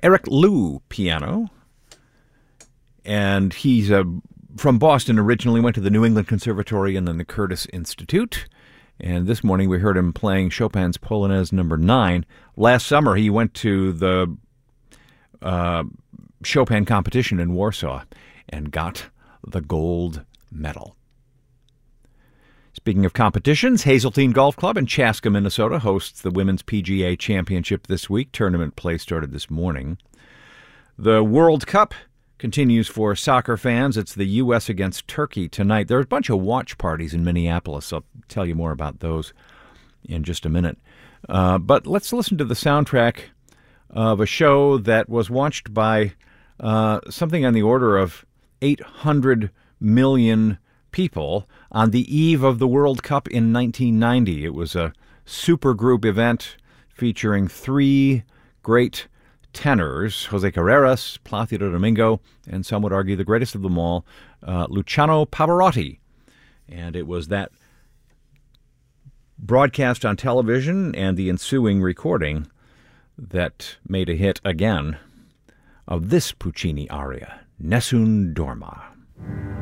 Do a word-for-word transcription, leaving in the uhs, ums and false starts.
Eric Liu piano. And he's uh, from Boston originally, went to the New England Conservatory and then the Curtis Institute. And this morning we heard him playing Chopin's Polonaise number nine. Last summer he went to the uh, Chopin competition in Warsaw and got the gold medal. Speaking of competitions, Hazeltine Golf Club in Chaska, Minnesota hosts the Women's P G A Championship this week. Tournament play started this morning. The World Cup continues for soccer fans. It's the U S against Turkey tonight. There are a bunch of watch parties in Minneapolis. I'll tell you more about those in just a minute. Uh, but let's listen to the soundtrack of a show that was watched by uh, something on the order of eight hundred million people on the eve of the World Cup in nineteen ninety. It was a supergroup event featuring three great tenors, Jose Carreras, Plácido Domingo, and some would argue the greatest of them all, uh, Luciano Pavarotti. And it was that broadcast on television and the ensuing recording that made a hit again of this Puccini aria, Nessun Dorma.